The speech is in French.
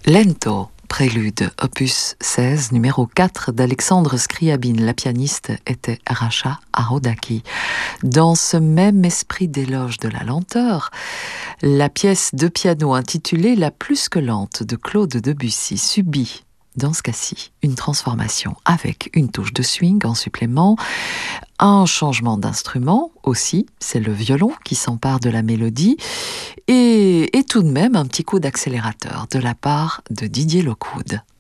Lento, prélude, opus 16, numéro 4 d'Alexandre Scriabine. La pianiste était Rasha Arodaki. Dans ce même esprit d'éloge de la lenteur, la pièce de piano intitulée La plus que lente de Claude Debussy subit, dans ce cas-ci, une transformation avec une touche de swing en supplément, un changement d'instrument aussi, c'est le violon qui s'empare de la mélodie, et tout de même un petit coup d'accélérateur de la part de Didier Lockwood.